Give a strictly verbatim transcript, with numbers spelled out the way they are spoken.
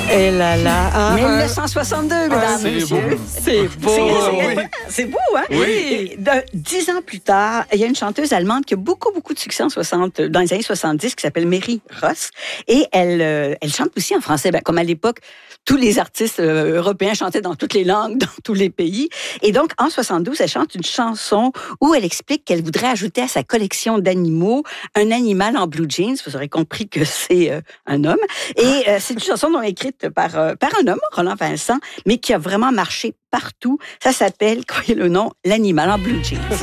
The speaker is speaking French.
Et là là. Ah, mille neuf cent soixante-deux, mesdames et messieurs. beau. C'est beau. C'est- oui. C'est beau, hein? Oui. Et de- dix ans plus tard, il y a une chanteuse allemande qui a beaucoup, beaucoup de succès en soixante, dans les années soixante-dix qui s'appelle Mary Ross. Et elle, euh, elle chante aussi en français. Ben, comme à l'époque, tous les artistes euh, européens chantaient dans toutes les langues, dans tous les pays. Et donc, en soixante-douze, elle chante une chanson où elle explique qu'elle voudrait ajouter à sa collection d'animaux un animal en blue jeans. Vous aurez compris que c'est euh, un homme. Et euh, c'est une chanson donc écrite par, euh, par un homme, Roland Vincent, mais qui a vraiment marché partout. Ça s'appelle, croyez le nom, l'animal en blue jeans.